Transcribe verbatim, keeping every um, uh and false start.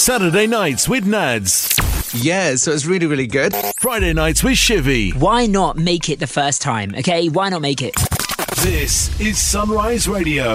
Saturday nights with Nads. Yeah, so it's really, really good. Friday nights with Shivy. Why not make it the first time, okay? Why not make it? This is Sunrise Radio.